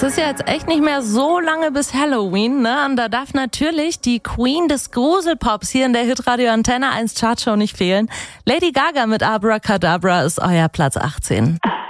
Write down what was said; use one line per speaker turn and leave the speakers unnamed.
ist ja jetzt echt nicht mehr so lange bis Halloween, ne? Und da darf natürlich die Queen des Gruselpops hier in der Hitradio Antenne 1 Chartshow nicht fehlen. Lady Gaga mit Abracadabra ist euer Platz 18.